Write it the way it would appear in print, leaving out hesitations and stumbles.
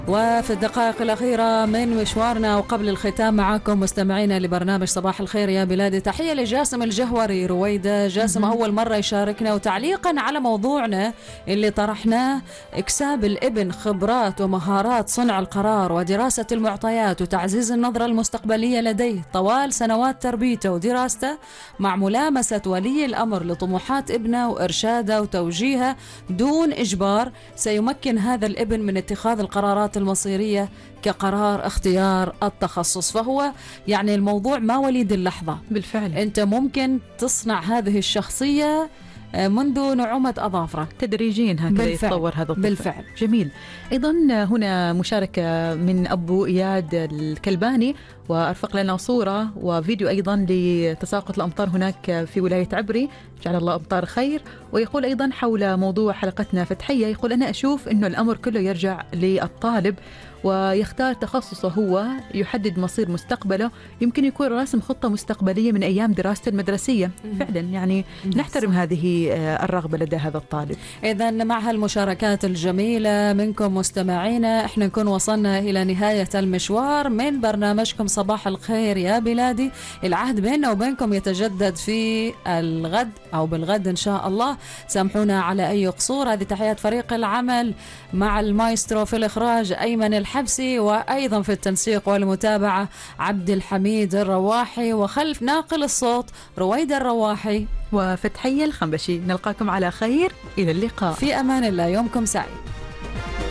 وفي الدقائق الأخيرة من مشوارنا وقبل الختام معاكم مستمعينا لبرنامج صباح الخير يا بلادي، تحية لجاسم الجهوري. رويدة جاسم أول مرة يشاركنا، وتعليقا على موضوعنا اللي طرحناه: إكساب الابن خبرات ومهارات صنع القرار ودراسة المعطيات وتعزيز النظرة المستقبلية لديه طوال سنوات تربيته ودراسته، مع ملامسة ولي الأمر لطموحات ابنه وإرشاده وتوجيهه دون إجبار، سيمكن هذا الابن من اتخاذ القرارات المصيرية كقرار اختيار التخصص. فهو يعني الموضوع ما وليد اللحظة، بالفعل أنت ممكن تصنع هذه الشخصية منذ نعومة أظافرك تدريجيا، هكذا يتطور هذا الطفل. بالفعل. جميل. أيضا هنا مشاركة من أبو إياد الكلباني، وأرفق لنا صورة وفيديو أيضا لتساقط الأمطار هناك في ولاية عبري، جعل الله أمطار خير. ويقول أيضا حول موضوع حلقتنا فتحية، يقول: أنا أشوف أنه الأمر كله يرجع للطالب ويختار تخصصه، هو يحدد مصير مستقبله، يمكن يكون راسم خطة مستقبلية من أيام دراسته المدرسية. فعلا يعني نحترم هذه الرغبة لدى هذا الطالب. إذن مع هالمشاركات الجميلة منكم مستمعينا، احنا نكون وصلنا إلى نهاية المشوار من برنامجكم صباح الخير يا بلادي. العهد بيننا وبينكم يتجدد في الغد أو بالغد إن شاء الله، سامحونا على أي قصور. هذه تحيات فريق العمل مع المايسترو في الإخراج أيمن الحبسي، وأيضا في التنسيق والمتابعة عبد الحميد الرواحي، وخلف ناقل الصوت رويدة الرواحي وفتحية الخنبشي. نلقاكم على خير، إلى اللقاء، في أمان الله، يومكم سعيد.